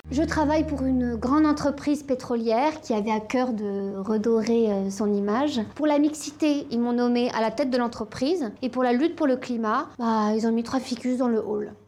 Je travaille pour une grande entreprise pétrolière qui avait à cœur de redorer son image. Pour la mixité, ils m'ont nommée à la tête de l'entreprise. Et pour la lutte pour le climat, ils ont mis 3 ficus dans le hall.